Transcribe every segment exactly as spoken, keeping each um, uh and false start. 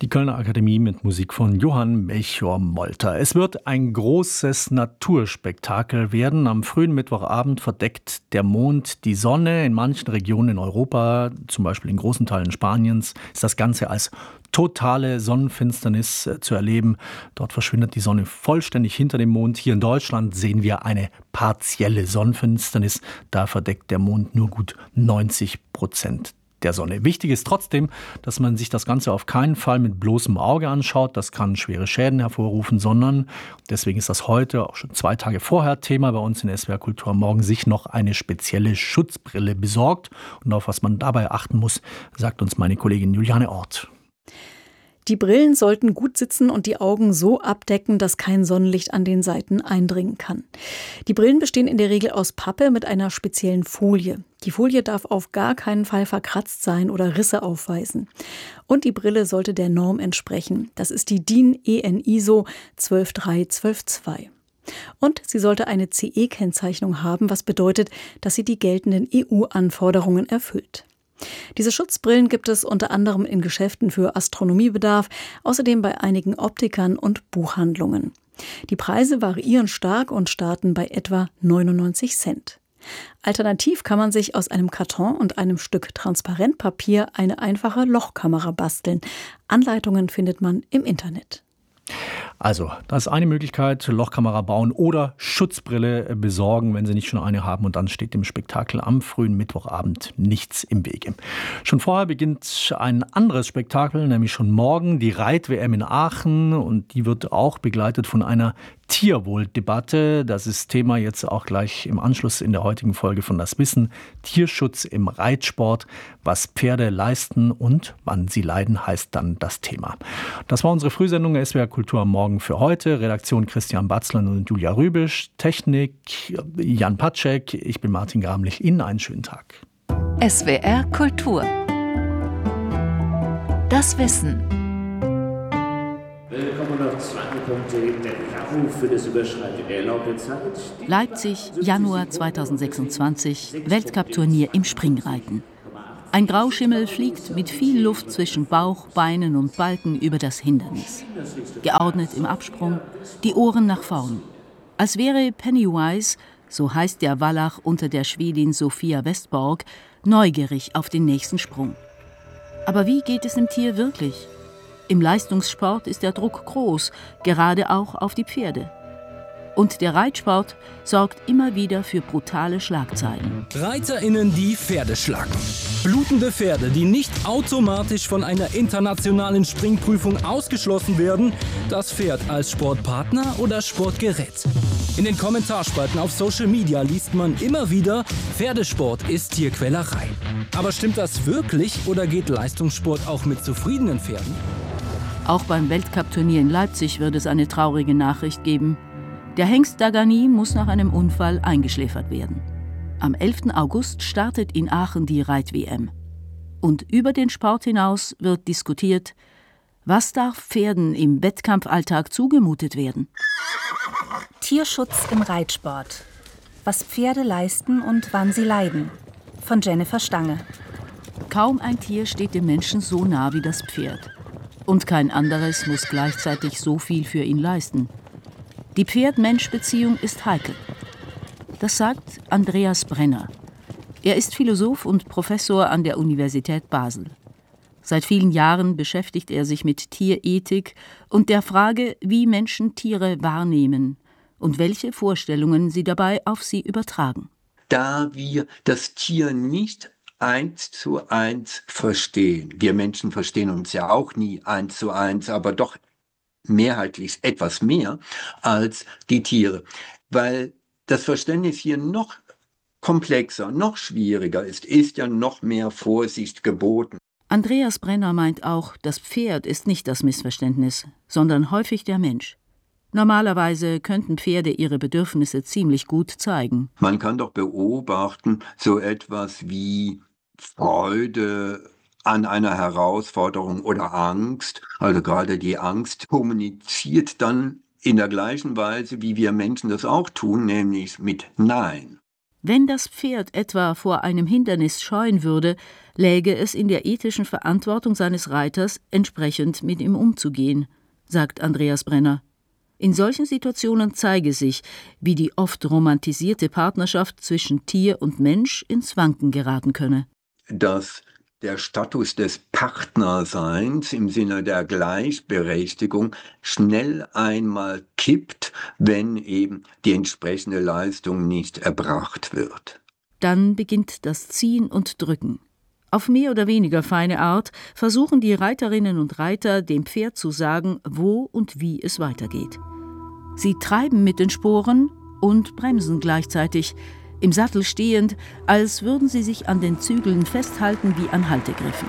Die Kölner Akademie mit Musik von Johann Melchior Molter. Es wird ein großes Naturspektakel werden. Am frühen Mittwochabend verdeckt der Mond die Sonne. In manchen Regionen in Europa, zum Beispiel in großen Teilen Spaniens, ist das Ganze als totale Sonnenfinsternis zu erleben. Dort verschwindet die Sonne vollständig hinter dem Mond. Hier in Deutschland sehen wir eine partielle Sonnenfinsternis. Da verdeckt der Mond nur gut neunzig Prozent der Sonne. Wichtig ist trotzdem, dass man sich das Ganze auf keinen Fall mit bloßem Auge anschaut. Das kann schwere Schäden hervorrufen, sondern deswegen ist das heute, auch schon zwei Tage vorher, Thema bei uns in S W R Kultur am Morgen, sich noch eine spezielle Schutzbrille besorgt. Und auf was man dabei achten muss, sagt uns meine Kollegin Juliane Ort. Die Brillen sollten gut sitzen und die Augen so abdecken, dass kein Sonnenlicht an den Seiten eindringen kann. Die Brillen bestehen in der Regel aus Pappe mit einer speziellen Folie. Die Folie darf auf gar keinen Fall verkratzt sein oder Risse aufweisen. Und die Brille sollte der Norm entsprechen. Das ist die D I N E N I S O zwölf drei zwölf zwei. Und sie sollte eine C E-Kennzeichnung haben, was bedeutet, dass sie die geltenden E U-Anforderungen erfüllt. Diese Schutzbrillen gibt es unter anderem in Geschäften für Astronomiebedarf, außerdem bei einigen Optikern und Buchhandlungen. Die Preise variieren stark und starten bei etwa neunundneunzig Cent. Alternativ kann man sich aus einem Karton und einem Stück Transparentpapier eine einfache Lochkamera basteln. Anleitungen findet man im Internet. Also, das ist eine Möglichkeit, Lochkamera bauen oder Schutzbrille besorgen, wenn Sie nicht schon eine haben. Und dann steht dem Spektakel am frühen Mittwochabend nichts im Wege. Schon vorher beginnt ein anderes Spektakel, nämlich schon morgen, die Reit-W M in Aachen. Und die wird auch begleitet von einer Tierwohldebatte. Das ist Thema jetzt auch gleich im Anschluss in der heutigen Folge von Das Wissen. Tierschutz im Reitsport. Was Pferde leisten und wann sie leiden, heißt dann das Thema. Das war unsere Frühsendung S W R Kultur am Morgen für heute. Redaktion Christian Batzlen und Julia Rübisch. Technik Jan Patschek. Ich bin Martin Gramlich. Ihnen einen schönen Tag. S W R Kultur. Das Wissen. Willkommen noch zwei Punkte in der Bravo für das Überschreiten der erlaubten Zeit. Leipzig, Januar zweitausendsechsundzwanzig, Weltcup-Turnier im Springreiten. Ein Grauschimmel fliegt mit viel Luft zwischen Bauch, Beinen und Balken über das Hindernis. Geordnet im Absprung, die Ohren nach vorn. Als wäre Pennywise, so heißt der Wallach unter der Schwedin Sophia Westborg, neugierig auf den nächsten Sprung. Aber wie geht es dem Tier wirklich? Im Leistungssport ist der Druck groß, gerade auch auf die Pferde. Und der Reitsport sorgt immer wieder für brutale Schlagzeilen. ReiterInnen, die Pferde schlagen. Blutende Pferde, die nicht automatisch von einer internationalen Springprüfung ausgeschlossen werden. Das Pferd als Sportpartner oder Sportgerät. In den Kommentarspalten auf Social Media liest man immer wieder, Pferdesport ist Tierquälerei. Aber stimmt das wirklich oder geht Leistungssport auch mit zufriedenen Pferden? Auch beim Weltcup-Turnier in Leipzig wird es eine traurige Nachricht geben. Der Hengst Dagani muss nach einem Unfall eingeschläfert werden. Am elften August startet in Aachen die Reit-W M. Und über den Sport hinaus wird diskutiert, was darf Pferden im Wettkampfalltag zugemutet werden? Tierschutz im Reitsport. Was Pferde leisten und wann sie leiden. Von Jennifer Stange. Kaum ein Tier steht dem Menschen so nah wie das Pferd. Und kein anderes muss gleichzeitig so viel für ihn leisten. Die Pferd-Mensch-Beziehung ist heikel. Das sagt Andreas Brenner. Er ist Philosoph und Professor an der Universität Basel. Seit vielen Jahren beschäftigt er sich mit Tierethik und der Frage, wie Menschen Tiere wahrnehmen und welche Vorstellungen sie dabei auf sie übertragen. Da wir das Tier nicht eins zu eins verstehen, wir Menschen verstehen uns ja auch nie eins zu eins, aber doch mehrheitlich etwas mehr als die Tiere, weil das Verständnis hier noch komplexer, noch schwieriger ist, ist ja noch mehr Vorsicht geboten. Andreas Brenner meint auch, das Pferd ist nicht das Missverständnis, sondern häufig der Mensch. Normalerweise könnten Pferde ihre Bedürfnisse ziemlich gut zeigen. Man kann doch beobachten, so etwas wie Freude an einer Herausforderung oder Angst, also gerade die Angst kommuniziert dann in der gleichen Weise, wie wir Menschen das auch tun, nämlich mit Nein. Wenn das Pferd etwa vor einem Hindernis scheuen würde, läge es in der ethischen Verantwortung seines Reiters, entsprechend mit ihm umzugehen, sagt Andreas Brenner. In solchen Situationen zeige sich, wie die oft romantisierte Partnerschaft zwischen Tier und Mensch ins Wanken geraten könne. Dass der Status des Partnerseins im Sinne der Gleichberechtigung schnell einmal kippt, wenn eben die entsprechende Leistung nicht erbracht wird. Dann beginnt das Ziehen und Drücken. Auf mehr oder weniger feine Art versuchen die Reiterinnen und Reiter, dem Pferd zu sagen, wo und wie es weitergeht. Sie treiben mit den Sporen und bremsen gleichzeitig, im Sattel stehend, als würden sie sich an den Zügeln festhalten wie an Haltegriffen.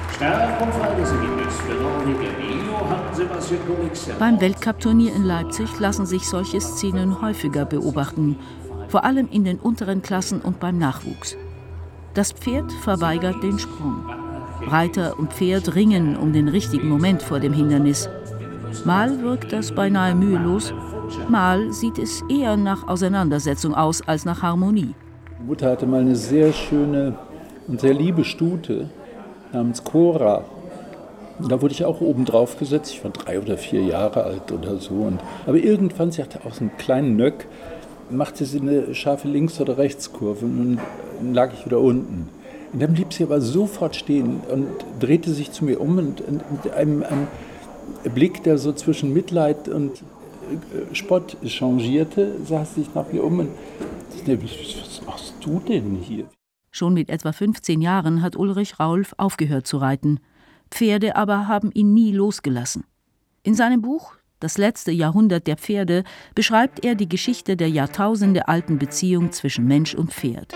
Beim Weltcup-Turnier in Leipzig lassen sich solche Szenen häufiger beobachten, vor allem in den unteren Klassen und beim Nachwuchs. Das Pferd verweigert den Sprung. Reiter und Pferd ringen um den richtigen Moment vor dem Hindernis. Mal wirkt das beinahe mühelos, mal sieht es eher nach Auseinandersetzung aus als nach Harmonie. Die Mutter hatte mal eine sehr schöne und sehr liebe Stute namens Cora. Und da wurde ich auch oben drauf gesetzt. Ich war drei oder vier Jahre alt oder so. Und, aber irgendwann, sie hatte auch so einen kleinen Nöck, machte sie eine scharfe Links- oder Rechtskurve und dann lag ich wieder unten. Und dann blieb sie aber sofort stehen und drehte sich zu mir um und mit einem, einem Blick, der so zwischen Mitleid und Spott changierte, sah sie sich nach mir um und sagte, was machst du denn hier? Schon mit etwa fünfzehn Jahren hat Ulrich Raulf aufgehört zu reiten. Pferde aber haben ihn nie losgelassen. In seinem Buch »Das letzte Jahrhundert der Pferde« beschreibt er die Geschichte der jahrtausendealten Beziehung zwischen Mensch und Pferd.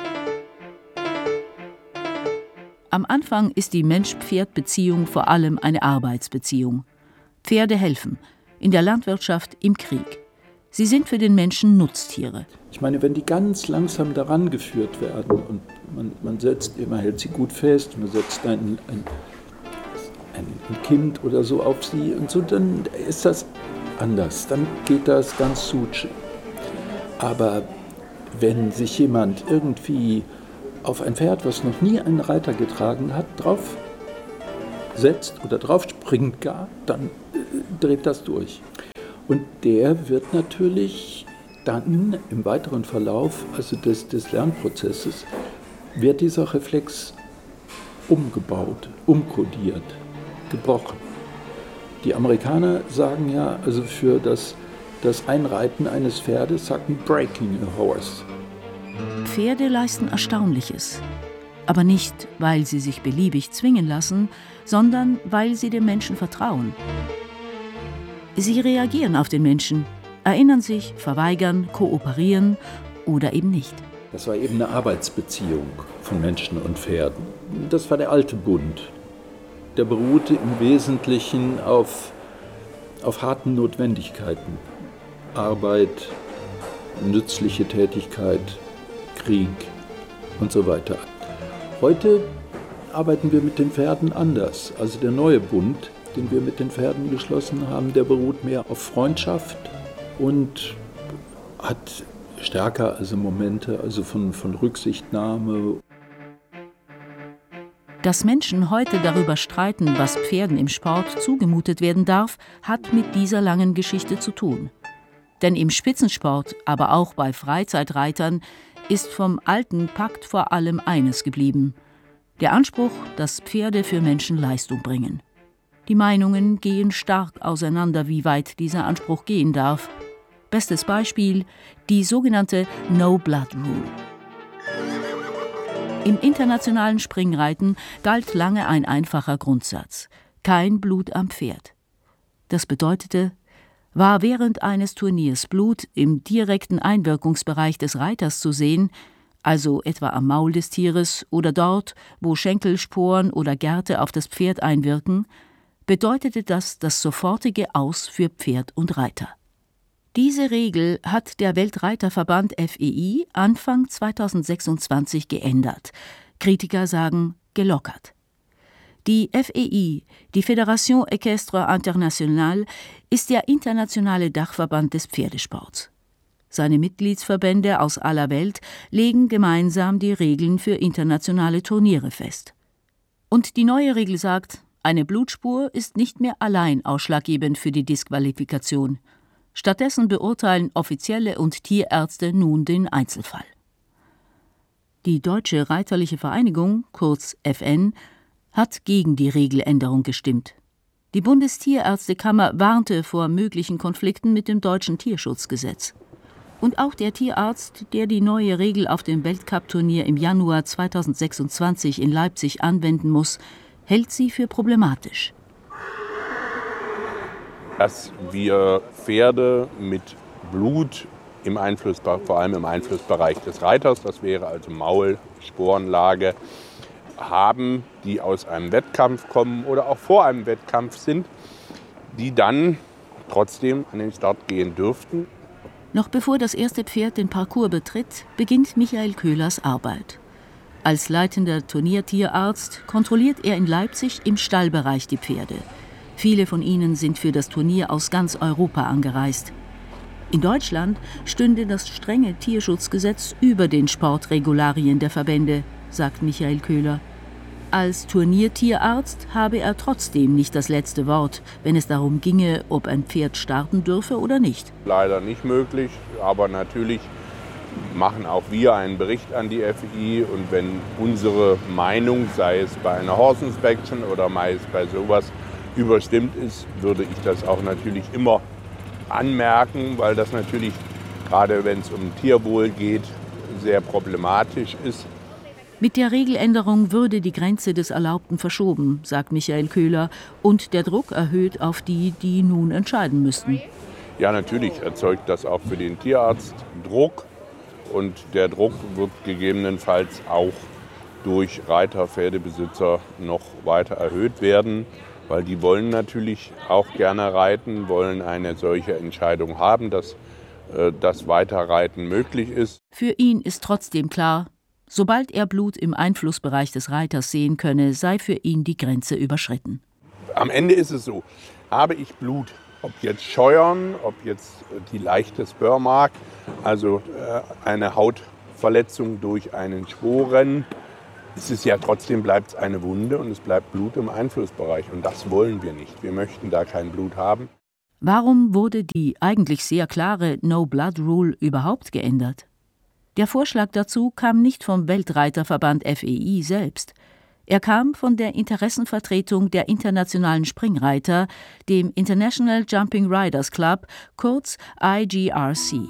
Am Anfang ist die Mensch-Pferd-Beziehung vor allem eine Arbeitsbeziehung. Pferde helfen, in der Landwirtschaft, im Krieg. Sie sind für den Menschen Nutztiere. Ich meine, wenn die ganz langsam daran geführt werden und man, man setzt, man hält sie gut fest, man setzt ein, ein, ein Kind oder so auf sie und so, dann ist das anders, dann geht das ganz suche. Aber wenn sich jemand irgendwie auf ein Pferd, was noch nie einen Reiter getragen hat, drauf setzt oder drauf springt gar, dann dreht das durch. Und der wird natürlich dann im weiteren Verlauf, also des, des Lernprozesses, wird dieser Reflex umgebaut, umkodiert, gebrochen. Die Amerikaner sagen ja, also für das, das Einreiten eines Pferdes, sagen breaking a horse. Pferde leisten Erstaunliches. Aber nicht, weil sie sich beliebig zwingen lassen, sondern weil sie dem Menschen vertrauen. Sie reagieren auf den Menschen, erinnern sich, verweigern, kooperieren oder eben nicht. Das war eben eine Arbeitsbeziehung von Menschen und Pferden. Das war der alte Bund. Der beruhte im Wesentlichen auf, auf harten Notwendigkeiten. Arbeit, nützliche Tätigkeit, Krieg und so weiter. Heute arbeiten wir mit den Pferden anders. Also der neue Bund, den wir mit den Pferden geschlossen haben, der beruht mehr auf Freundschaft und hat stärker also Momente also von, von Rücksichtnahme. Dass Menschen heute darüber streiten, was Pferden im Sport zugemutet werden darf, hat mit dieser langen Geschichte zu tun. Denn im Spitzensport, aber auch bei Freizeitreitern, ist vom alten Pakt vor allem eines geblieben: der Anspruch, dass Pferde für Menschen Leistung bringen. Die Meinungen gehen stark auseinander, wie weit dieser Anspruch gehen darf. Bestes Beispiel: die sogenannte No-Blood-Rule. Im internationalen Springreiten galt lange ein einfacher Grundsatz: kein Blut am Pferd. Das bedeutete, war während eines Turniers Blut im direkten Einwirkungsbereich des Reiters zu sehen, also etwa am Maul des Tieres oder dort, wo Schenkelsporen oder Gerte auf das Pferd einwirken, bedeutete das das sofortige Aus für Pferd und Reiter. Diese Regel hat der Weltreiterverband F E I Anfang zweitausendsechsundzwanzig geändert. Kritiker sagen gelockert. Die F E I, die Fédération Équestre Internationale, ist der internationale Dachverband des Pferdesports. Seine Mitgliedsverbände aus aller Welt legen gemeinsam die Regeln für internationale Turniere fest. Und die neue Regel sagt, eine Blutspur ist nicht mehr allein ausschlaggebend für die Disqualifikation. Stattdessen beurteilen Offizielle und Tierärzte nun den Einzelfall. Die Deutsche Reiterliche Vereinigung, kurz F N, hat gegen die Regeländerung gestimmt. Die Bundestierärztekammer warnte vor möglichen Konflikten mit dem deutschen Tierschutzgesetz. Und auch der Tierarzt, der die neue Regel auf dem Weltcup-Turnier im Januar zweitausendsechsundzwanzig in Leipzig anwenden muss, hält sie für problematisch. Dass wir Pferde mit Blut im Einfluss, vor allem im Einflussbereich des Reiters, das wäre also Maul, Sporenlage, haben, die aus einem Wettkampf kommen oder auch vor einem Wettkampf sind, die dann trotzdem an den Start gehen dürften. Noch bevor das erste Pferd den Parcours betritt, beginnt Michael Köhlers Arbeit. Als leitender Turniertierarzt kontrolliert er in Leipzig im Stallbereich die Pferde. Viele von ihnen sind für das Turnier aus ganz Europa angereist. In Deutschland stünde das strenge Tierschutzgesetz über den Sportregularien der Verbände, sagt Michael Köhler. Als Turniertierarzt habe er trotzdem nicht das letzte Wort, wenn es darum ginge, ob ein Pferd starten dürfe oder nicht. Leider nicht möglich, aber natürlich machen auch wir einen Bericht an die F I und wenn unsere Meinung, sei es bei einer Horse Inspection oder meist bei sowas, überstimmt ist, würde ich das auch natürlich immer anmerken, weil das natürlich, gerade wenn es um Tierwohl geht, sehr problematisch ist. Mit der Regeländerung würde die Grenze des Erlaubten verschoben, sagt Michael Köhler, und der Druck erhöht auf die, die nun entscheiden müssten. Ja, natürlich erzeugt das auch für den Tierarzt Druck und der Druck wird gegebenenfalls auch durch Reiter, Pferdebesitzer noch weiter erhöht werden, weil die wollen natürlich auch gerne reiten, wollen eine solche Entscheidung haben, dass äh, das Weiterreiten möglich ist. Für ihn ist trotzdem klar, sobald er Blut im Einflussbereich des Reiters sehen könne, sei für ihn die Grenze überschritten. Am Ende ist es so, habe ich Blut, ob jetzt Scheuern, ob jetzt die leichte Spurmark, also eine Hautverletzung durch einen Sporen, es ist ja trotzdem bleibt es eine Wunde und es bleibt Blut im Einflussbereich. Und das wollen wir nicht. Wir möchten da kein Blut haben. Warum wurde die eigentlich sehr klare No-Blood-Rule überhaupt geändert? Der Vorschlag dazu kam nicht vom Weltreiterverband F E I selbst. Er kam von der Interessenvertretung der internationalen Springreiter, dem International Jumping Riders Club, kurz I G R C.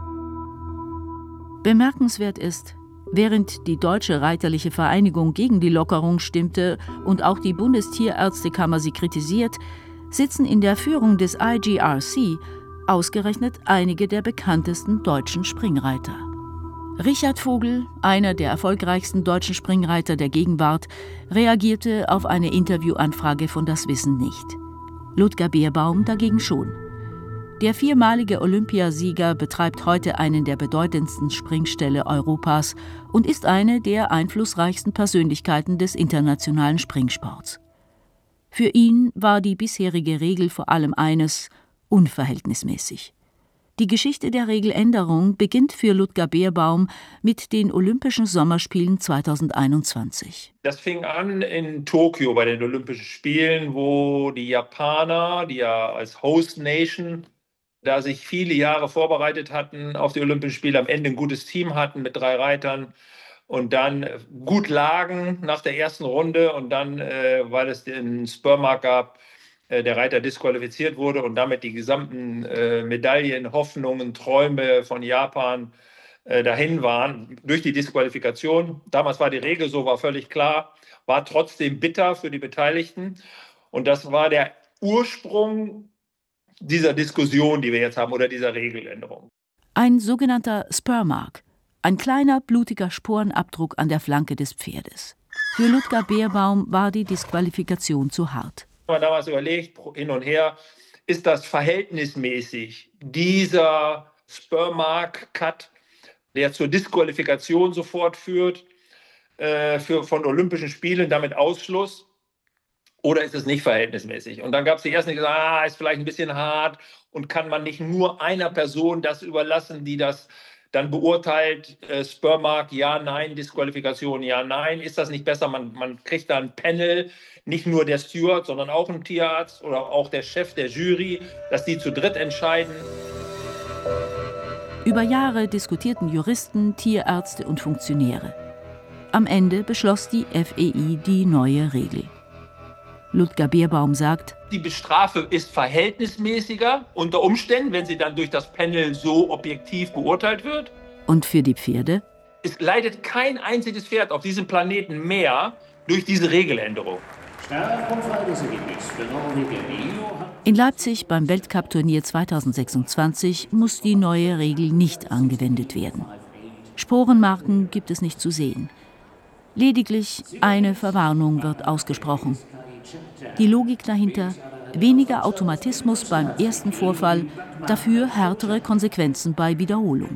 Bemerkenswert ist, während die Deutsche Reiterliche Vereinigung gegen die Lockerung stimmte und auch die Bundestierärztekammer sie kritisiert, sitzen in der Führung des I G R C ausgerechnet einige der bekanntesten deutschen Springreiter. Richard Vogel, einer der erfolgreichsten deutschen Springreiter der Gegenwart, reagierte auf eine Interviewanfrage von Das Wissen nicht. Ludger Beerbaum dagegen schon. Der viermalige Olympiasieger betreibt heute einen der bedeutendsten Springställe Europas und ist eine der einflussreichsten Persönlichkeiten des internationalen Springsports. Für ihn war die bisherige Regel vor allem eines: unverhältnismäßig. Die Geschichte der Regeländerung beginnt für Ludger Beerbaum mit den Olympischen Sommerspielen zweitausendeinundzwanzig. Das fing an in Tokio bei den Olympischen Spielen, wo die Japaner, die ja als Host Nation da sich viele Jahre vorbereitet hatten auf die Olympischen Spiele, am Ende ein gutes Team hatten mit drei Reitern und dann gut lagen nach der ersten Runde und dann, äh, weil es den Spurmark gab, äh, der Reiter disqualifiziert wurde und damit die gesamten äh, Medaillen, Hoffnungen, Träume von Japan äh, dahin waren durch die Disqualifikation. Damals war die Regel so, war völlig klar, war trotzdem bitter für die Beteiligten und das war der Ursprung dieser Diskussion, die wir jetzt haben, oder dieser Regeländerung. Ein sogenannter Spurmark, ein kleiner blutiger Sporenabdruck an der Flanke des Pferdes. Für Ludger Beerbaum war die Disqualifikation zu hart. Wenn man damals überlegt, hin und her, ist das verhältnismäßig, dieser Spurmark-Cut, der zur Disqualifikation sofort führt, äh, für, von Olympischen Spielen, damit Ausschluss, oder ist es nicht verhältnismäßig? Und dann gab es die ersten, die gesagt haben, ah, ist vielleicht ein bisschen hart und kann man nicht nur einer Person das überlassen, die das dann beurteilt, äh, Sperrmark, ja, nein, Disqualifikation, ja, nein. Ist das nicht besser? Man, man kriegt da ein Panel, nicht nur der Steward, sondern auch ein Tierarzt oder auch der Chef der Jury, dass die zu dritt entscheiden. Über Jahre diskutierten Juristen, Tierärzte und Funktionäre. Am Ende beschloss die F E I die neue Regel. Ludger Beerbaum sagt, die Bestrafe ist verhältnismäßiger unter Umständen, wenn sie dann durch das Panel so objektiv beurteilt wird. Und für die Pferde? Es leidet kein einziges Pferd auf diesem Planeten mehr durch diese Regeländerung. In Leipzig beim Weltcup-Turnier zweitausendsechsundzwanzig muss die neue Regel nicht angewendet werden. Sporenmarken gibt es nicht zu sehen. Lediglich eine Verwarnung wird ausgesprochen. Die Logik dahinter: weniger Automatismus beim ersten Vorfall, dafür härtere Konsequenzen bei Wiederholung.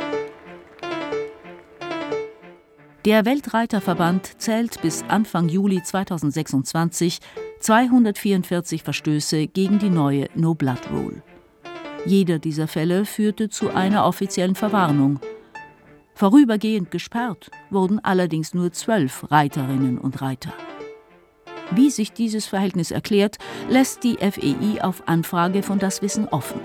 Der Weltreiterverband zählt bis Anfang Juli zweitausendsechsundzwanzig zweihundertvierundvierzig Verstöße gegen die neue No-Blood-Rule. Jeder dieser Fälle führte zu einer offiziellen Verwarnung. Vorübergehend gesperrt wurden allerdings nur zwölf Reiterinnen und Reiter. Wie sich dieses Verhältnis erklärt, lässt die F E I auf Anfrage von Das Wissen offen.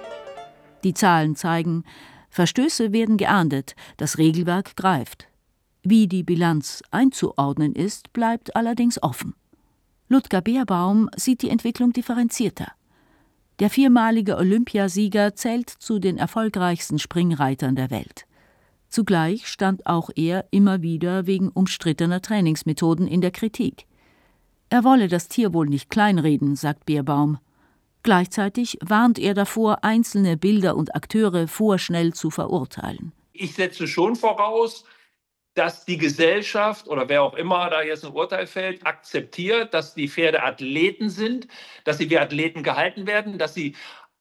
Die Zahlen zeigen, Verstöße werden geahndet, das Regelwerk greift. Wie die Bilanz einzuordnen ist, bleibt allerdings offen. Ludger Beerbaum sieht die Entwicklung differenzierter. Der viermalige Olympiasieger zählt zu den erfolgreichsten Springreitern der Welt. Zugleich stand auch er immer wieder wegen umstrittener Trainingsmethoden in der Kritik. Er wolle das Tier wohl nicht kleinreden, sagt Beerbaum. Gleichzeitig warnt er davor, einzelne Bilder und Akteure vorschnell zu verurteilen. Ich setze schon voraus, dass die Gesellschaft oder wer auch immer da jetzt ein Urteil fällt, akzeptiert, dass die Pferde Athleten sind, dass sie wie Athleten gehalten werden, dass sie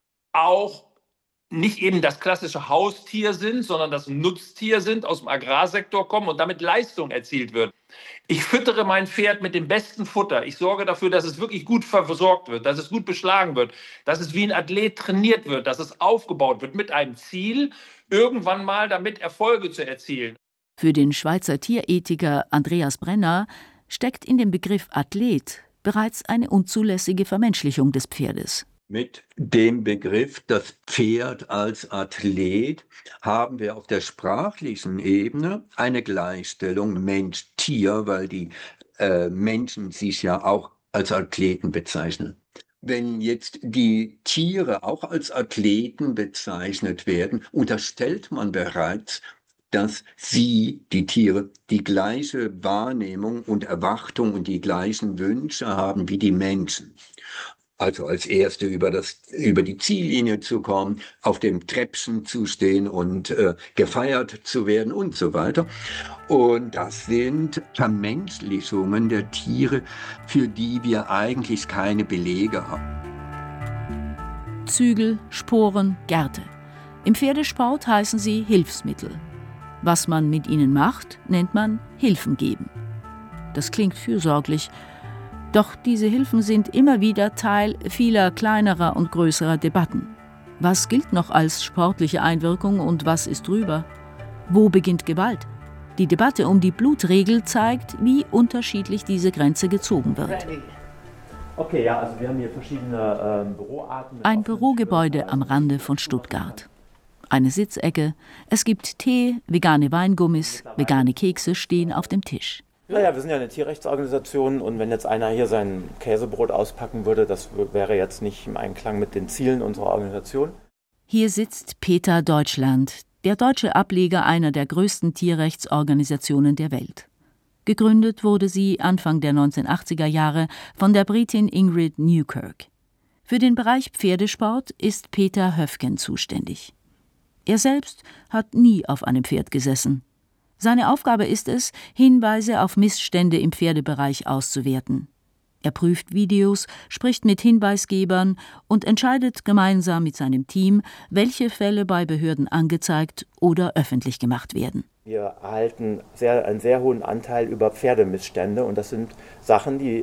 auch nicht eben das klassische Haustier sind, sondern das Nutztier sind, aus dem Agrarsektor kommen und damit Leistung erzielt wird. Ich füttere mein Pferd mit dem besten Futter. Ich sorge dafür, dass es wirklich gut versorgt wird, dass es gut beschlagen wird, dass es wie ein Athlet trainiert wird, dass es aufgebaut wird mit einem Ziel, irgendwann mal damit Erfolge zu erzielen. Für den Schweizer Tierethiker Andreas Brenner steckt in dem Begriff Athlet bereits eine unzulässige Vermenschlichung des Pferdes. Mit dem Begriff das Pferd als Athlet haben wir auf der sprachlichen Ebene eine Gleichstellung Mensch-Tier, weil die äh, Menschen sich ja auch als Athleten bezeichnen. Wenn jetzt die Tiere auch als Athleten bezeichnet werden, unterstellt man bereits, dass sie, die Tiere, die gleiche Wahrnehmung und Erwartung und die gleichen Wünsche haben wie die Menschen. Also als Erste über, das, über die Ziellinie zu kommen, auf dem Treppchen zu stehen und äh, gefeiert zu werden und so weiter. Und das sind Vermenschlichungen der Tiere, für die wir eigentlich keine Belege haben. Zügel, Sporen, Gerte. Im Pferdesport heißen sie Hilfsmittel. Was man mit ihnen macht, nennt man Hilfen geben. Das klingt fürsorglich. Doch diese Hilfen sind immer wieder Teil vieler kleinerer und größerer Debatten. Was gilt noch als sportliche Einwirkung und was ist drüber? Wo beginnt Gewalt? Die Debatte um die Blutregel zeigt, wie unterschiedlich diese Grenze gezogen wird. Okay, ja, also wir haben hier verschiedene ähm, Büroarten. Ein Bürogebäude am Rande von Stuttgart. Eine Sitzecke, es gibt Tee, vegane Weingummis, vegane Kekse stehen auf dem Tisch. Naja, wir sind ja eine Tierrechtsorganisation und wenn jetzt einer hier sein Käsebrot auspacken würde, das wäre jetzt nicht im Einklang mit den Zielen unserer Organisation. Hier sitzt Peter Deutschland, der deutsche Ableger einer der größten Tierrechtsorganisationen der Welt. Gegründet wurde sie Anfang der neunzehnhundertachtziger Jahre von der Britin Ingrid Newkirk. Für den Bereich Pferdesport ist Peter Höfgen zuständig. Er selbst hat nie auf einem Pferd gesessen. Seine Aufgabe ist es, Hinweise auf Missstände im Pferdebereich auszuwerten. Er prüft Videos, spricht mit Hinweisgebern und entscheidet gemeinsam mit seinem Team, welche Fälle bei Behörden angezeigt oder öffentlich gemacht werden. Wir erhalten sehr, einen sehr hohen Anteil über Pferdemissstände und das sind Sachen, die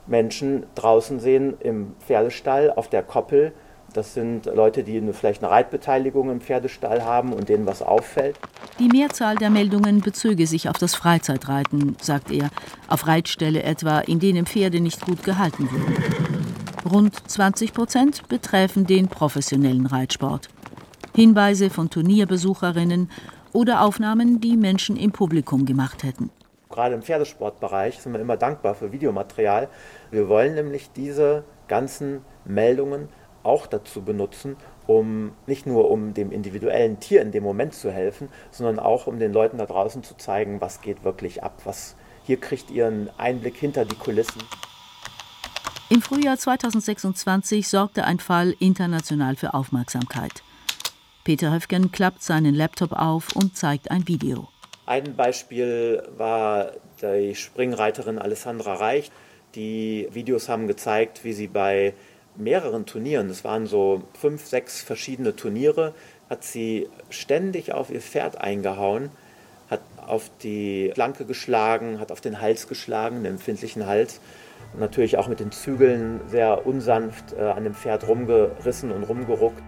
Menschen draußen sehen im Pferdestall auf der Koppel. Das sind Leute, die eine, vielleicht eine Reitbeteiligung im Pferdestall haben und denen was auffällt. Die Mehrzahl der Meldungen bezöge sich auf das Freizeitreiten, sagt er, auf Reitställe etwa, in denen Pferde nicht gut gehalten wurden. Rund zwanzig Prozent betreffen den professionellen Reitsport. Hinweise von Turnierbesucherinnen oder Aufnahmen, die Menschen im Publikum gemacht hätten. Gerade im Pferdesportbereich sind wir immer dankbar für Videomaterial. Wir wollen nämlich diese ganzen Meldungen auch dazu benutzen, um nicht nur um dem individuellen Tier in dem Moment zu helfen, sondern auch um den Leuten da draußen zu zeigen, was geht wirklich ab. Was, hier kriegt ihr einen Einblick hinter die Kulissen. Im Frühjahr zweitausendsechsundzwanzig sorgte ein Fall international für Aufmerksamkeit. Peter Höfgen klappt seinen Laptop auf und zeigt ein Video. Ein Beispiel war die Springreiterin Alessandra Reich. Die Videos haben gezeigt, wie sie bei mehreren Turnieren, das waren so fünf, sechs verschiedene Turniere, hat sie ständig auf ihr Pferd eingehauen, hat auf die Flanke geschlagen, hat auf den Hals geschlagen, den empfindlichen Hals. Und natürlich auch mit den Zügeln sehr unsanft äh, an dem Pferd rumgerissen und rumgeruckt.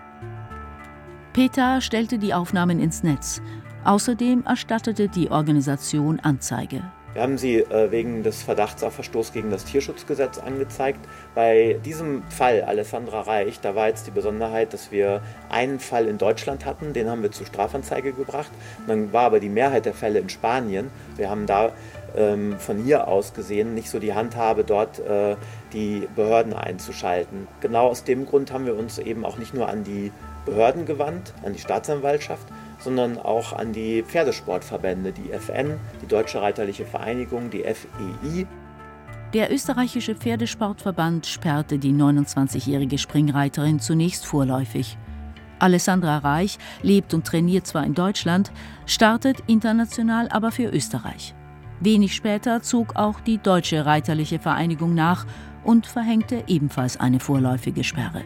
Peter stellte die Aufnahmen ins Netz. Außerdem erstattete die Organisation Anzeige. Wir haben sie äh, wegen des Verdachts auf Verstoß gegen das Tierschutzgesetz angezeigt. Bei diesem Fall, Alessandra Reich, da war jetzt die Besonderheit, dass wir einen Fall in Deutschland hatten, den haben wir zur Strafanzeige gebracht. Und dann war aber die Mehrheit der Fälle in Spanien. Wir haben da ähm, von hier aus gesehen nicht so die Handhabe, dort äh, die Behörden einzuschalten. Genau aus dem Grund haben wir uns eben auch nicht nur an die Behörden gewandt, an die Staatsanwaltschaft, sondern auch an die Pferdesportverbände, die F N, die Deutsche Reiterliche Vereinigung, die F E I. Der österreichische Pferdesportverband sperrte die neunundzwanzigjährige Springreiterin zunächst vorläufig. Alessandra Reich lebt und trainiert zwar in Deutschland, startet international aber für Österreich. Wenig später zog auch die Deutsche Reiterliche Vereinigung nach und verhängte ebenfalls eine vorläufige Sperre.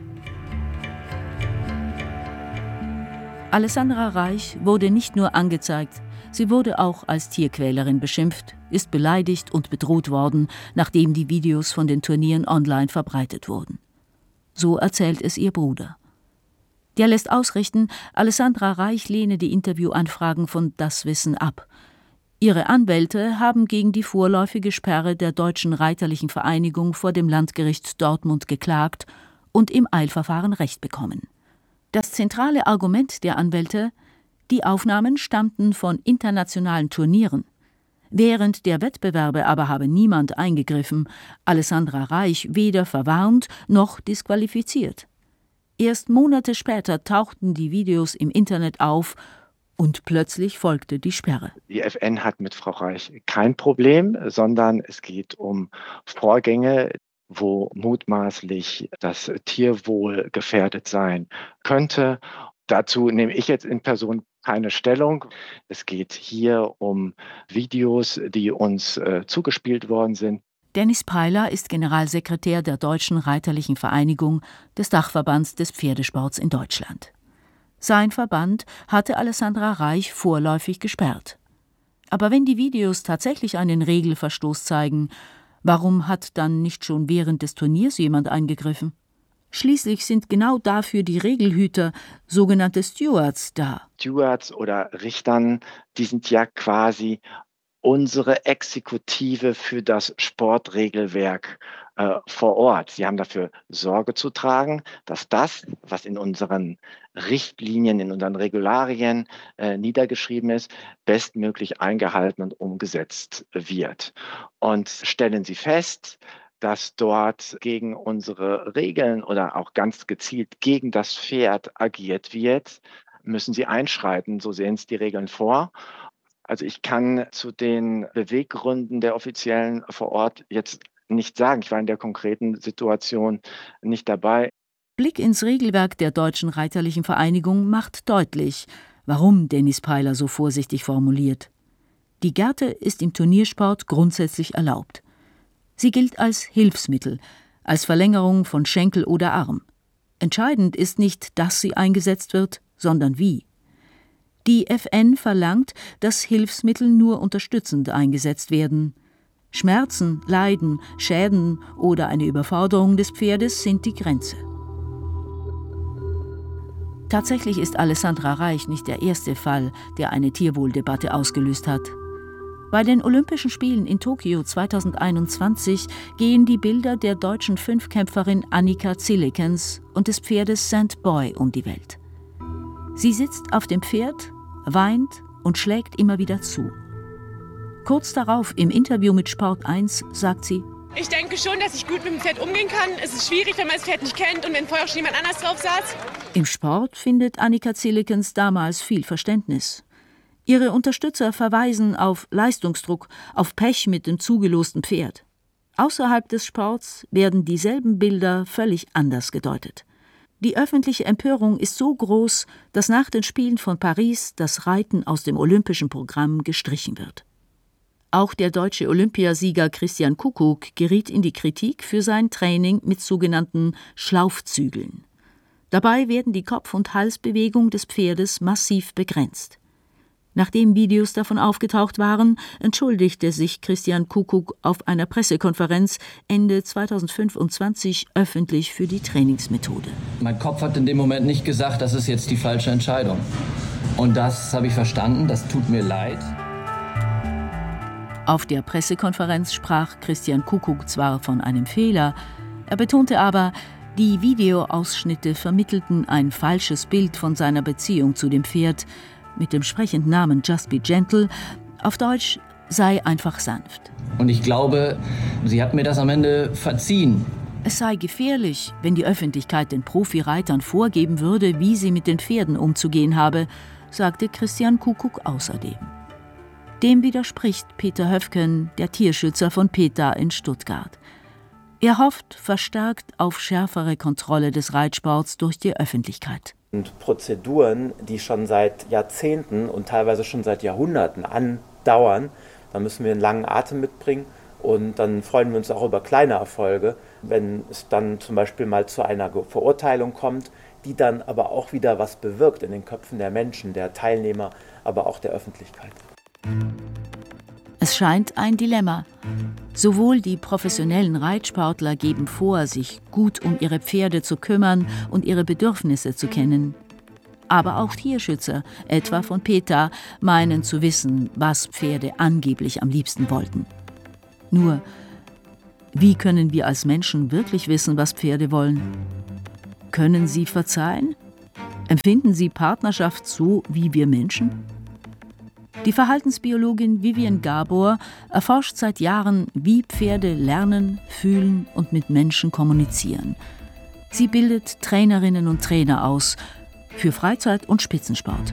Alessandra Reich wurde nicht nur angezeigt, sie wurde auch als Tierquälerin beschimpft, ist beleidigt und bedroht worden, nachdem die Videos von den Turnieren online verbreitet wurden. So erzählt es ihr Bruder. Der lässt ausrichten, Alessandra Reich lehne die Interviewanfragen von Das Wissen ab. Ihre Anwälte haben gegen die vorläufige Sperre der Deutschen Reiterlichen Vereinigung vor dem Landgericht Dortmund geklagt und im Eilverfahren Recht bekommen. Das zentrale Argument der Anwälte: die Aufnahmen stammten von internationalen Turnieren. Während der Wettbewerbe aber habe niemand eingegriffen, Alessandra Reich weder verwarnt noch disqualifiziert. Erst Monate später tauchten die Videos im Internet auf und plötzlich folgte die Sperre. Die F N hat mit Frau Reich kein Problem, sondern es geht um Vorgänge, wo mutmaßlich das Tierwohl gefährdet sein könnte. Dazu nehme ich jetzt in Person keine Stellung. Es geht hier um Videos, die uns äh, zugespielt worden sind. Dennis Peiler ist Generalsekretär der Deutschen Reiterlichen Vereinigung, des Dachverbands des Pferdesports in Deutschland. Sein Verband hatte Alessandra Reich vorläufig gesperrt. Aber wenn die Videos tatsächlich einen Regelverstoß zeigen, warum hat dann nicht schon während des Turniers jemand eingegriffen? Schließlich sind genau dafür die Regelhüter, sogenannte Stewards, da. Stewards oder Richtern, die sind ja quasi unsere Exekutive für das Sportregelwerk äh, vor Ort. Sie haben dafür Sorge zu tragen, dass das, was in unseren Richtlinien, in unseren Regularien äh, niedergeschrieben ist, bestmöglich eingehalten und umgesetzt wird. Und stellen Sie fest, dass dort gegen unsere Regeln oder auch ganz gezielt gegen das Pferd agiert wird, müssen Sie einschreiten. So sehen es die Regeln vor. Also ich kann zu den Beweggründen der Offiziellen vor Ort jetzt nicht sagen. Ich war in der konkreten Situation nicht dabei. Blick ins Regelwerk der Deutschen Reiterlichen Vereinigung macht deutlich, warum Dennis Peiler so vorsichtig formuliert. Die Gerte ist im Turniersport grundsätzlich erlaubt. Sie gilt als Hilfsmittel, als Verlängerung von Schenkel oder Arm. Entscheidend ist nicht, dass sie eingesetzt wird, sondern wie. Die F N verlangt, dass Hilfsmittel nur unterstützend eingesetzt werden. Schmerzen, Leiden, Schäden oder eine Überforderung des Pferdes sind die Grenze. Tatsächlich ist Alessandra Reich nicht der erste Fall, der eine Tierwohldebatte ausgelöst hat. Bei den Olympischen Spielen in Tokio zweitausendeinundzwanzig gehen die Bilder der deutschen Fünfkämpferin Annika Zillekens und des Pferdes Saint Boy um die Welt. Sie sitzt auf dem Pferd, weint und schlägt immer wieder zu. Kurz darauf im Interview mit Sport eins sagt sie: Ich denke schon, dass ich gut mit dem Pferd umgehen kann. Es ist schwierig, wenn man das Pferd nicht kennt und wenn vorher schon jemand anders drauf saß. Im Sport findet Annika Zillekens damals viel Verständnis. Ihre Unterstützer verweisen auf Leistungsdruck, auf Pech mit dem zugelosten Pferd. Außerhalb des Sports werden dieselben Bilder völlig anders gedeutet. Die öffentliche Empörung ist so groß, dass nach den Spielen von Paris das Reiten aus dem olympischen Programm gestrichen wird. Auch der deutsche Olympiasieger Christian Kuckuck geriet in die Kritik für sein Training mit sogenannten Schlaufzügeln. Dabei werden die Kopf- und Halsbewegung des Pferdes massiv begrenzt. Nachdem Videos davon aufgetaucht waren, entschuldigte sich Christian Kuckuck auf einer Pressekonferenz Ende zweitausendfünfundzwanzig öffentlich für die Trainingsmethode. Mein Kopf hat in dem Moment nicht gesagt, das ist jetzt die falsche Entscheidung. Und das habe ich verstanden, das tut mir leid. Auf der Pressekonferenz sprach Christian Kuckuck zwar von einem Fehler, er betonte aber, die Videoausschnitte vermittelten ein falsches Bild von seiner Beziehung zu dem Pferd mit dem sprechenden Namen Just Be Gentle, auf Deutsch sei einfach sanft. Und ich glaube, sie hat mir das am Ende verziehen. Es sei gefährlich, wenn die Öffentlichkeit den Profireitern vorgeben würde, wie sie mit den Pferden umzugehen habe, sagte Christian Kuckuck außerdem. Dem widerspricht Peter Höfken, der Tierschützer von PETA in Stuttgart. Er hofft verstärkt auf schärfere Kontrolle des Reitsports durch die Öffentlichkeit. Und Prozeduren, die schon seit Jahrzehnten und teilweise schon seit Jahrhunderten andauern, da müssen wir einen langen Atem mitbringen und dann freuen wir uns auch über kleine Erfolge, wenn es dann zum Beispiel mal zu einer Verurteilung kommt, die dann aber auch wieder was bewirkt in den Köpfen der Menschen, der Teilnehmer, aber auch der Öffentlichkeit. Es scheint ein Dilemma. Sowohl die professionellen Reitsportler geben vor, sich gut um ihre Pferde zu kümmern und ihre Bedürfnisse zu kennen. Aber auch Tierschützer, etwa von PETA, meinen zu wissen, was Pferde angeblich am liebsten wollten. Nur, wie können wir als Menschen wirklich wissen, was Pferde wollen? Können sie verzeihen? Empfinden sie Partnerschaft so wie wir Menschen? Die Verhaltensbiologin Vivian Gabor erforscht seit Jahren, wie Pferde lernen, fühlen und mit Menschen kommunizieren. Sie bildet Trainerinnen und Trainer aus für Freizeit- und Spitzensport.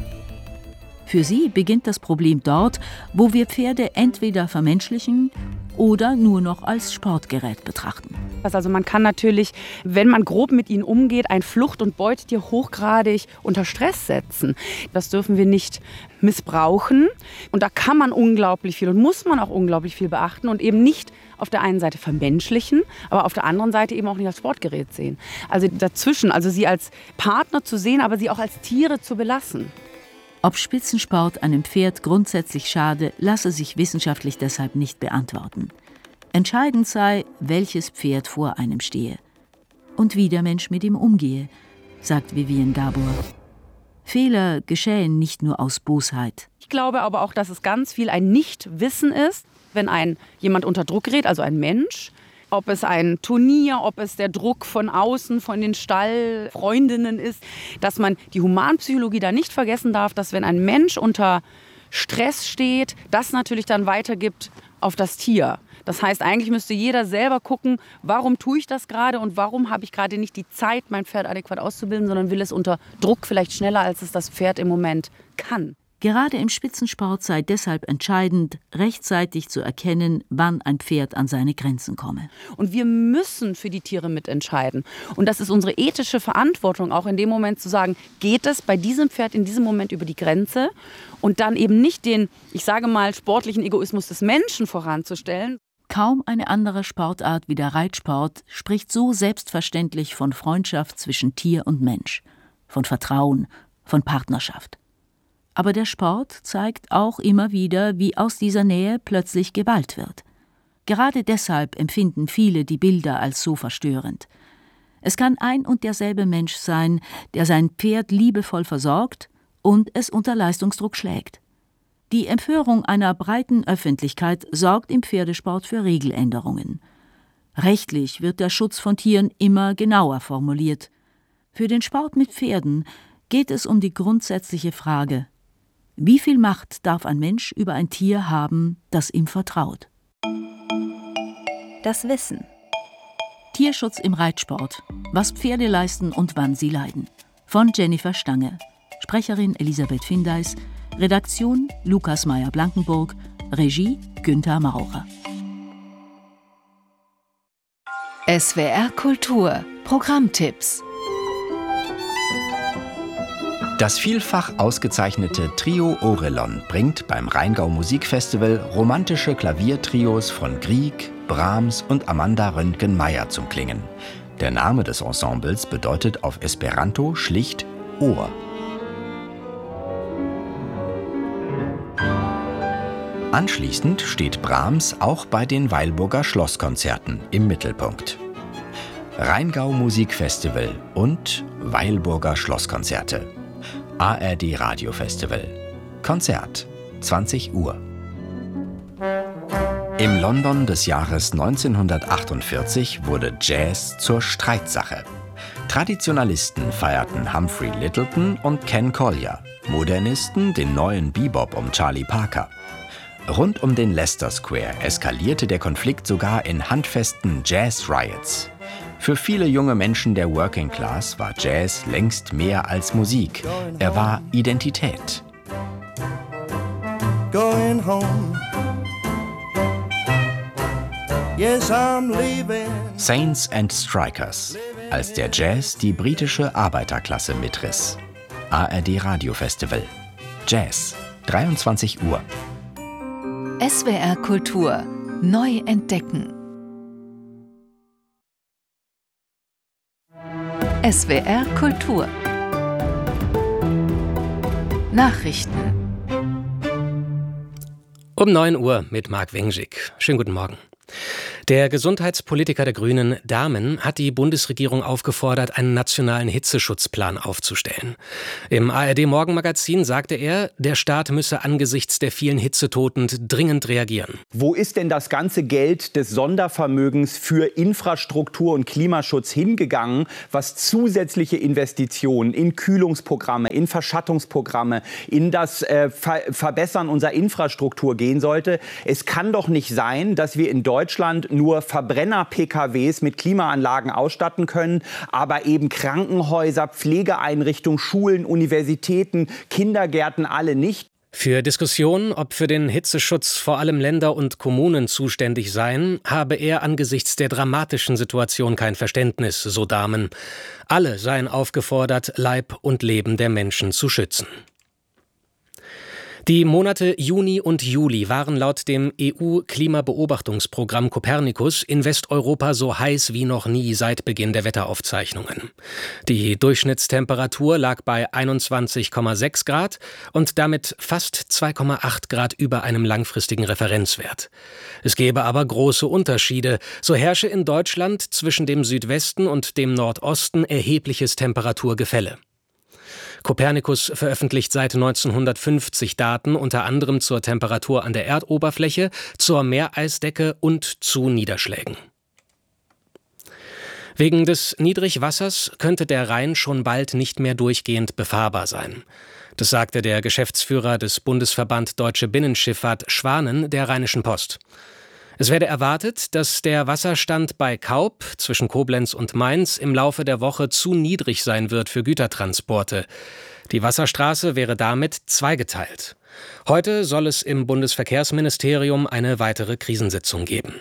Für sie beginnt das Problem dort, wo wir Pferde entweder vermenschlichen oder nur noch als Sportgerät betrachten. Also man kann natürlich, wenn man grob mit ihnen umgeht, ein Flucht- und Beutetier hochgradig unter Stress setzen. Das dürfen wir nicht missbrauchen. Und da kann man unglaublich viel und muss man auch unglaublich viel beachten und eben nicht auf der einen Seite vermenschlichen, aber auf der anderen Seite eben auch nicht als Sportgerät sehen. Also dazwischen, also sie als Partner zu sehen, aber sie auch als Tiere zu belassen. Ob Spitzensport einem Pferd grundsätzlich schade, lasse sich wissenschaftlich deshalb nicht beantworten. Entscheidend sei, welches Pferd vor einem stehe und wie der Mensch mit ihm umgehe, sagt Vivian Gabor. Fehler geschehen nicht nur aus Bosheit. Ich glaube aber auch, dass es ganz viel ein Nichtwissen ist, wenn ein jemand unter Druck gerät, also ein Mensch. Ob es ein Turnier, ob es der Druck von außen, von den Stallfreundinnen ist, dass man die Humanpsychologie da nicht vergessen darf, dass wenn ein Mensch unter Stress steht, das natürlich dann weitergibt auf das Tier. Das heißt, eigentlich müsste jeder selber gucken, warum tue ich das gerade und warum habe ich gerade nicht die Zeit, mein Pferd adäquat auszubilden, sondern will es unter Druck vielleicht schneller, als es das Pferd im Moment kann. Gerade im Spitzensport sei deshalb entscheidend, rechtzeitig zu erkennen, wann ein Pferd an seine Grenzen komme. Und wir müssen für die Tiere mitentscheiden. Und das ist unsere ethische Verantwortung, auch in dem Moment zu sagen, geht es bei diesem Pferd in diesem Moment über die Grenze? Und dann eben nicht den, ich sage mal, sportlichen Egoismus des Menschen voranzustellen. Kaum eine andere Sportart wie der Reitsport spricht so selbstverständlich von Freundschaft zwischen Tier und Mensch, von Vertrauen, von Partnerschaft. Aber der Sport zeigt auch immer wieder, wie aus dieser Nähe plötzlich Gewalt wird. Gerade deshalb empfinden viele die Bilder als so verstörend. Es kann ein und derselbe Mensch sein, der sein Pferd liebevoll versorgt und es unter Leistungsdruck schlägt. Die Empörung einer breiten Öffentlichkeit sorgt im Pferdesport für Regeländerungen. Rechtlich wird der Schutz von Tieren immer genauer formuliert. Für den Sport mit Pferden geht es um die grundsätzliche Frage: Wie viel Macht darf ein Mensch über ein Tier haben, das ihm vertraut? Das Wissen. Tierschutz im Reitsport. Was Pferde leisten und wann sie leiden. Von Jennifer Stange. Sprecherin Elisabeth Findeis. Redaktion Lukas Meyer-Blankenburg. Regie Günther Maurer. S W R Kultur. Programmtipps. Das vielfach ausgezeichnete Trio Orelon bringt beim Rheingau Musikfestival romantische Klaviertrios von Grieg, Brahms und Amanda Röntgen-Meyer zum Klingen. Der Name des Ensembles bedeutet auf Esperanto schlicht Ohr. Anschließend steht Brahms auch bei den Weilburger Schlosskonzerten im Mittelpunkt. Rheingau Musikfestival und Weilburger Schlosskonzerte. A R D Radiofestival. Konzert, zwanzig Uhr. Im London des Jahres neunzehnhundertachtundvierzig wurde Jazz zur Streitsache. Traditionalisten feierten Humphrey Lyttelton und Ken Collier, Modernisten den neuen Bebop um Charlie Parker. Rund um den Leicester Square eskalierte der Konflikt sogar in handfesten Jazz-Riots. Für viele junge Menschen der Working Class war Jazz längst mehr als Musik. Er war Identität. Going home. Yes, I'm leaving. Saints and Strikers, als der Jazz die britische Arbeiterklasse mitriss. A R D Radiofestival. Jazz, dreiundzwanzig Uhr. S W R Kultur. Neu entdecken. S W R Kultur. Nachrichten. Um neun Uhr mit Marc Wengschik. Schönen guten Morgen. Der Gesundheitspolitiker der Grünen, Dahmen, hat die Bundesregierung aufgefordert, einen nationalen Hitzeschutzplan aufzustellen. Im A R D-Morgenmagazin sagte er, der Staat müsse angesichts der vielen Hitzetoten dringend reagieren. Wo ist denn das ganze Geld des Sondervermögens für Infrastruktur und Klimaschutz hingegangen, was zusätzliche Investitionen in Kühlungsprogramme, in Verschattungsprogramme, in das äh, Ver- Verbessern unserer Infrastruktur gehen sollte? Es kann doch nicht sein, dass wir in Deutschland nur Verbrenner-P K Ws mit Klimaanlagen ausstatten können, aber eben Krankenhäuser, Pflegeeinrichtungen, Schulen, Universitäten, Kindergärten alle nicht. Für Diskussionen, ob für den Hitzeschutz vor allem Länder und Kommunen zuständig seien, habe er angesichts der dramatischen Situation kein Verständnis, so Dahmen. Alle seien aufgefordert, Leib und Leben der Menschen zu schützen. Die Monate Juni und Juli waren laut dem E U-Klimabeobachtungsprogramm Copernicus in Westeuropa so heiß wie noch nie seit Beginn der Wetteraufzeichnungen. Die Durchschnittstemperatur lag bei einundzwanzig Komma sechs Grad und damit fast zwei Komma acht Grad über einem langfristigen Referenzwert. Es gäbe aber große Unterschiede. So herrsche in Deutschland zwischen dem Südwesten und dem Nordosten erhebliches Temperaturgefälle. Copernicus veröffentlicht seit neunzehnhundertfünfzig Daten unter anderem zur Temperatur an der Erdoberfläche, zur Meereisdecke und zu Niederschlägen. Wegen des Niedrigwassers könnte der Rhein schon bald nicht mehr durchgehend befahrbar sein. Das sagte der Geschäftsführer des Bundesverband Deutsche Binnenschifffahrt Schwanen der Rheinischen Post. Es werde erwartet, dass der Wasserstand bei Kaup zwischen Koblenz und Mainz im Laufe der Woche zu niedrig sein wird für Gütertransporte. Die Wasserstraße wäre damit zweigeteilt. Heute soll es im Bundesverkehrsministerium eine weitere Krisensitzung geben.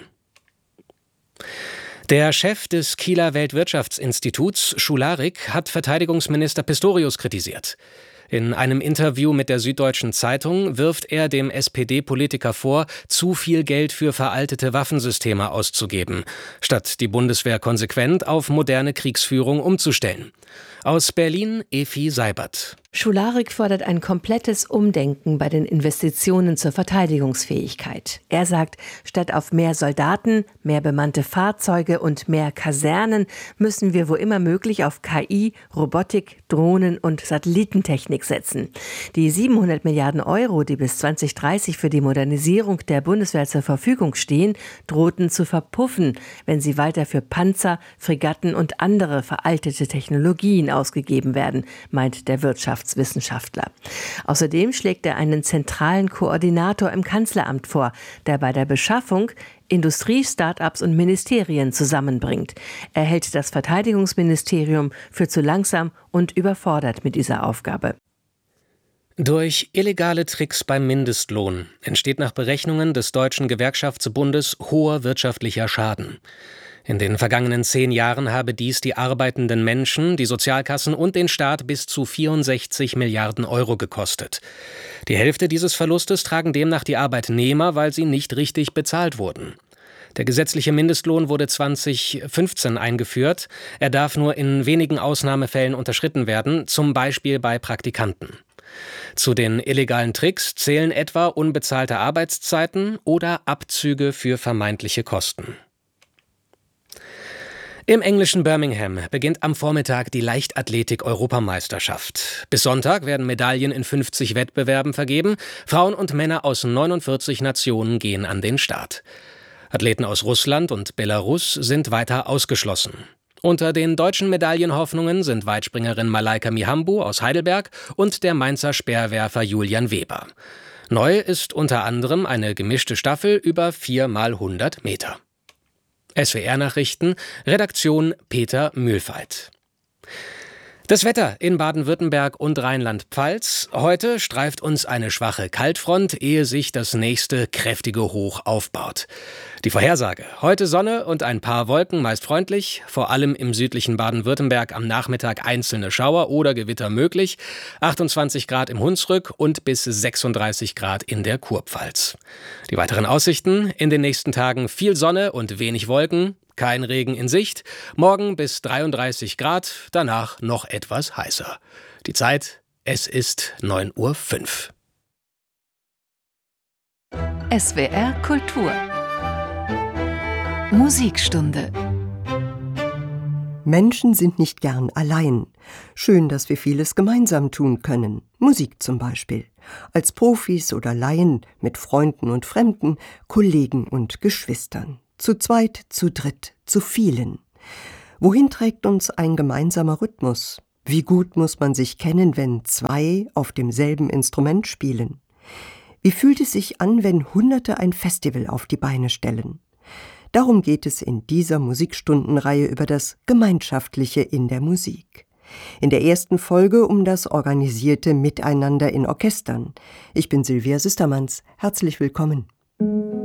Der Chef des Kieler Weltwirtschaftsinstituts, Schularik, hat Verteidigungsminister Pistorius kritisiert. In einem Interview mit der Süddeutschen Zeitung wirft er dem S P D-Politiker vor, zu viel Geld für veraltete Waffensysteme auszugeben, statt die Bundeswehr konsequent auf moderne Kriegsführung umzustellen. Aus Berlin, Efi Seibert. Schularik fordert ein komplettes Umdenken bei den Investitionen zur Verteidigungsfähigkeit. Er sagt, statt auf mehr Soldaten, mehr bemannte Fahrzeuge und mehr Kasernen müssen wir wo immer möglich auf K I, Robotik, Drohnen und Satellitentechnik setzen. Die siebenhundert Milliarden Euro, die bis zwanzig dreißig für die Modernisierung der Bundeswehr zur Verfügung stehen, drohten zu verpuffen, wenn sie weiter für Panzer, Fregatten und andere veraltete Technologien ausgegeben werden, meint der Wirtschaftswissenschaftler. Außerdem schlägt er einen zentralen Koordinator im Kanzleramt vor, der bei der Beschaffung Industrie, Start-ups und Ministerien zusammenbringt. Er hält das Verteidigungsministerium für zu langsam und überfordert mit dieser Aufgabe. Durch illegale Tricks beim Mindestlohn entsteht nach Berechnungen des Deutschen Gewerkschaftsbundes hoher wirtschaftlicher Schaden. In den vergangenen zehn Jahren habe dies die arbeitenden Menschen, die Sozialkassen und den Staat bis zu vierundsechzig Milliarden Euro gekostet. Die Hälfte dieses Verlustes tragen demnach die Arbeitnehmer, weil sie nicht richtig bezahlt wurden. Der gesetzliche Mindestlohn wurde zweitausendfünfzehn eingeführt. Er darf nur in wenigen Ausnahmefällen unterschritten werden, zum Beispiel bei Praktikanten. Zu den illegalen Tricks zählen etwa unbezahlte Arbeitszeiten oder Abzüge für vermeintliche Kosten. Im englischen Birmingham beginnt am Vormittag die Leichtathletik-Europameisterschaft. Bis Sonntag werden Medaillen in fünfzig Wettbewerben vergeben. Frauen und Männer aus neunundvierzig Nationen gehen an den Start. Athleten aus Russland und Belarus sind weiter ausgeschlossen. Unter den deutschen Medaillenhoffnungen sind Weitspringerin Malaika Mihambo aus Heidelberg und der Mainzer Speerwerfer Julian Weber. Neu ist unter anderem eine gemischte Staffel über vier mal hundert Meter. S W R-Nachrichten, Redaktion Peter Mühlfeit. Das Wetter in Baden-Württemberg und Rheinland-Pfalz. Heute streift uns eine schwache Kaltfront, ehe sich das nächste kräftige Hoch aufbaut. Die Vorhersage: Heute Sonne und ein paar Wolken, meist freundlich, vor allem im südlichen Baden-Württemberg am Nachmittag einzelne Schauer oder Gewitter möglich, achtundzwanzig Grad im Hunsrück und bis sechsunddreißig Grad in der Kurpfalz. Die weiteren Aussichten: in den nächsten Tagen viel Sonne und wenig Wolken, kein Regen in Sicht, morgen bis dreiunddreißig Grad, danach noch etwas heißer. Die Zeit: es ist neun Uhr fünf. S W R Kultur Musikstunde. Menschen sind nicht gern allein. Schön, dass wir vieles gemeinsam tun können. Musik zum Beispiel. Als Profis oder Laien, mit Freunden und Fremden, Kollegen und Geschwistern. Zu zweit, zu dritt, zu vielen. Wohin trägt uns ein gemeinsamer Rhythmus? Wie gut muss man sich kennen, wenn zwei auf demselben Instrument spielen? Wie fühlt es sich an, wenn Hunderte ein Festival auf die Beine stellen? Darum geht es in dieser Musikstundenreihe über das Gemeinschaftliche in der Musik. In der ersten Folge um das organisierte Miteinander in Orchestern. Ich bin Sylvia Süstermanns. Herzlich willkommen.